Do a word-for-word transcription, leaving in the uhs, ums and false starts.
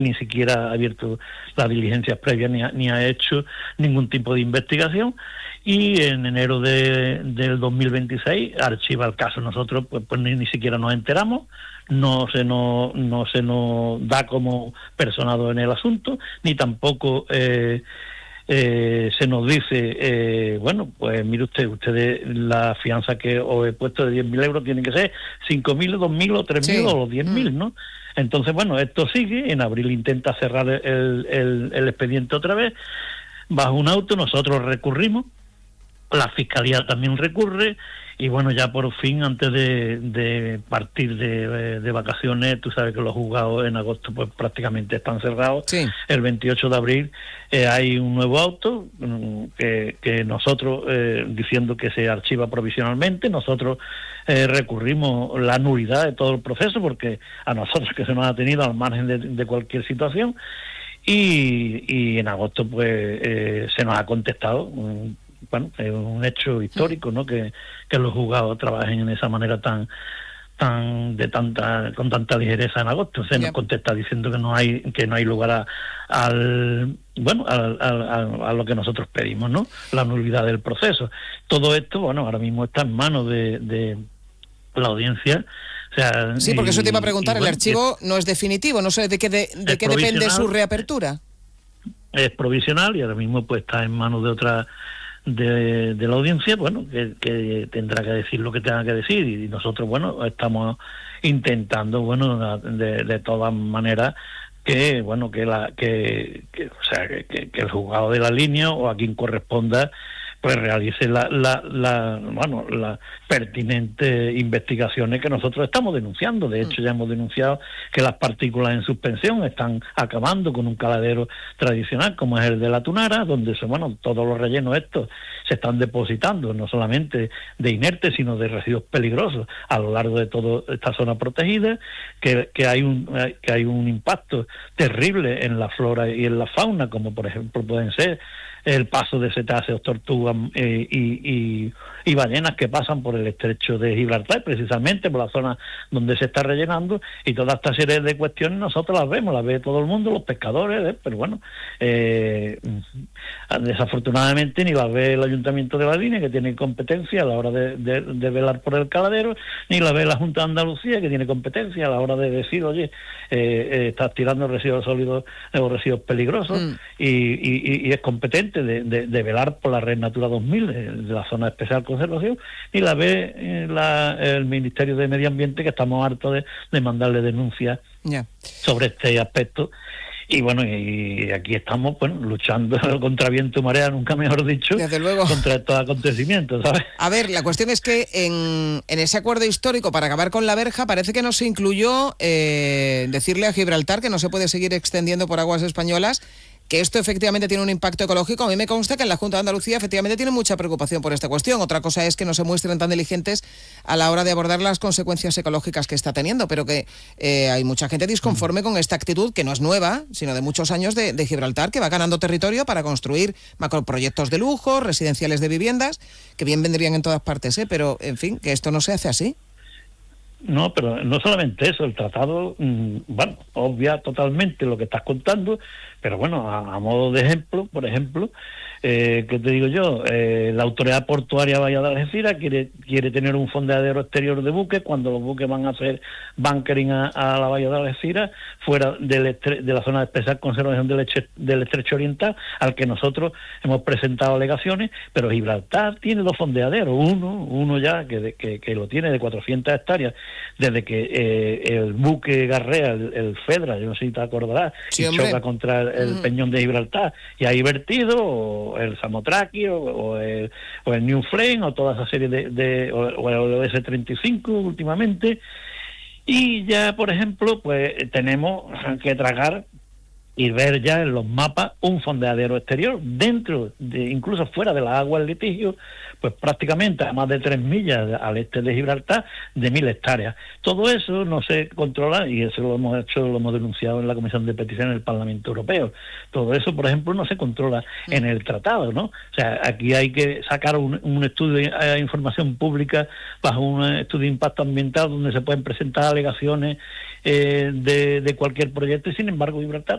ni siquiera ha abierto las diligencias previas ni ha, ni ha hecho ningún tipo de investigación, y en enero de, del dos mil veintiséis archiva el caso. Nosotros pues, pues ni, ni siquiera nos enteramos, no se nos, no se nos da como personado en el asunto, ni tampoco eh, eh, se nos dice, eh, bueno, pues mire usted, ustedes la fianza que os he puesto de diez mil euros tiene que ser cinco mil, dos mil o tres mil sí. o los diez mil, ¿no? Entonces, bueno, esto sigue. En abril intenta cerrar el, el, el expediente otra vez, bajo un auto, nosotros recurrimos, la Fiscalía también recurre, y bueno, ya por fin, antes de, de partir de, de vacaciones, tú sabes que los juzgados en agosto pues prácticamente están cerrados, sí. El veintiocho de abril eh, hay un nuevo auto que, que nosotros, eh, diciendo que se archiva provisionalmente, nosotros eh, recurrimos la nulidad de todo el proceso, porque a nosotros que se nos ha tenido al margen de, de cualquier situación, y, y en agosto pues eh, se nos ha contestado. Bueno, es un hecho histórico, ¿no? Que, que los juzgados trabajen en esa manera tan tan de tanta con tanta ligereza en agosto. Se yep. nos contesta diciendo que no hay que no hay lugar a, al bueno a, a, a lo que nosotros pedimos, ¿no? La nulidad del proceso. Todo esto, bueno, ahora mismo está en manos de, de la audiencia. O sea, sí, porque y, eso te iba a preguntar. Bueno, el archivo es, no es definitivo, no sé de qué de, de qué depende su reapertura. Es provisional y ahora mismo pues está en manos de otra De, de la audiencia, bueno, que, que tendrá que decir lo que tenga que decir, y nosotros, bueno, estamos intentando, bueno, de, de todas maneras, que, bueno, que la, que, que o sea, que, que el juzgado de la línea o a quien corresponda, pues realice la, la, la, bueno, las pertinentes investigaciones que nosotros estamos denunciando. De hecho, ya hemos denunciado que las partículas en suspensión están acabando con un caladero tradicional como es el de la Tunara, donde se, bueno, todos los rellenos estos se están depositando, no solamente de inertes, sino de residuos peligrosos a lo largo de toda esta zona protegida, que, que hay un que hay un impacto terrible en la flora y en la fauna, como por ejemplo pueden ser el paso de cetáceos, tortugas eh, y, y, y ballenas que pasan por el estrecho de Gibraltar, precisamente por la zona donde se está rellenando, y toda esta serie de cuestiones nosotros las vemos, las ve todo el mundo, los pescadores, ¿eh? Pero bueno, eh, desafortunadamente ni las ve el Ayuntamiento de la Línea, que tiene competencia a la hora de, de, de velar por el caladero, ni la ve la Junta de Andalucía, que tiene competencia a la hora de decir, oye, eh, eh, estás tirando residuos sólidos o residuos peligrosos, mm. y, y, y es competente De, de, de velar por la Red Natura dos mil, de, de la zona de especial conservación, y la ve eh, la, el Ministerio de Medio Ambiente, que estamos hartos de, de mandarle denuncias yeah. sobre este aspecto. Y bueno, y aquí estamos, bueno, luchando contra viento y marea, nunca mejor dicho, desde luego, contra estos acontecimientos, ¿sabes? A ver, la cuestión es que en, en ese acuerdo histórico para acabar con la verja parece que no se incluyó eh, decirle a Gibraltar que no se puede seguir extendiendo por aguas españolas, que esto efectivamente tiene un impacto ecológico. A mí me consta que en la Junta de Andalucía efectivamente tiene mucha preocupación por esta cuestión. Otra cosa es que no se muestren tan diligentes a la hora de abordar las consecuencias ecológicas que está teniendo, pero que eh, hay mucha gente disconforme con esta actitud, que no es nueva, sino de muchos años de, de Gibraltar, que va ganando territorio para construir macroproyectos de lujo, residenciales de viviendas, que bien vendrían en todas partes, ¿eh? Pero, en fin, que esto no se hace así. No, pero no solamente eso, el tratado, mmm, bueno, obvia totalmente lo que estás contando, pero bueno, a, a modo de ejemplo, por ejemplo, eh, ¿qué te digo yo? Eh, la Autoridad Portuaria Bahía de Algeciras quiere quiere tener un fondeadero exterior de buques cuando los buques van a hacer bunkering a, a la Bahía de Algeciras, fuera del estre, de la zona de especial conservación del, eche, del Estrecho Oriental, al que nosotros hemos presentado alegaciones, pero Gibraltar tiene dos fondeaderos, uno uno ya que, que, que lo tiene de cuatrocientas hectáreas, desde que eh, el buque garrea, el, el Fedra, yo no sé si te acordarás, sí, y choca contra el, el mm. peñón de Gibraltar, y hay vertido, o el Samotraki, o, o, el, o el New Flame, o toda esa serie de, de o, o el ese treinta y cinco últimamente, y ya, por ejemplo, pues tenemos que tragar y ver ya en los mapas un fondeadero exterior dentro, de incluso fuera de las aguas del litigio, pues prácticamente a más de tres millas al este de Gibraltar, de mil hectáreas. Todo eso no se controla, y eso lo hemos hecho, lo hemos denunciado en la Comisión de Peticiones del Parlamento Europeo. Todo eso, por ejemplo, no se controla en el tratado, ¿no? O sea, aquí hay que sacar un, un estudio de información pública bajo un estudio de impacto ambiental donde se pueden presentar alegaciones eh, de, de cualquier proyecto, y sin embargo Gibraltar